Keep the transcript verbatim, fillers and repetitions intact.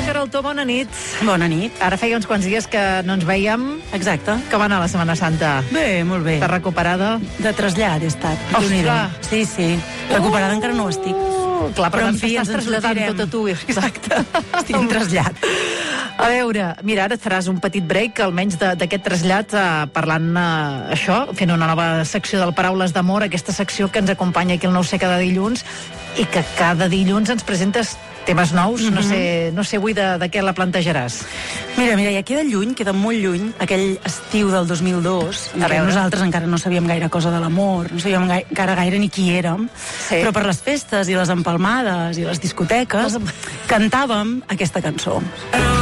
Queraltó, bona nit. Bona nit. Ara feia uns quants dies que no ens vèiem. Exacte. Com va anar la Setmana Santa? Bé, molt bé. T'has recuperada? De trasllat he estat. Ostres! Sí, sí. Recuperada uh, encara no ho estic. Clar, però, però en fi, ens estàs traslladant tot a tu. Exacte. Estic en trasllat. A veure, mira, ara et faràs un petit break, almenys d'aquest trasllat, eh, parlant eh, això, fent una nova secció del Paraules d'Amor, aquesta secció que ens acompanya aquí al Nou C cada dilluns, i que cada dilluns ens presentes temes nous. Mm-hmm. No sé, no sé avui de, de què la plantejaràs. Mira, mira, ja queda lluny, queda molt lluny, aquell estiu del dos mil dos, en què nosaltres encara no sabíem gaire cosa de l'amor, no sabíem gai, encara gaire ni qui érem, sí. Però per les festes i les empalmades i les discoteques cantàvem aquesta cançó.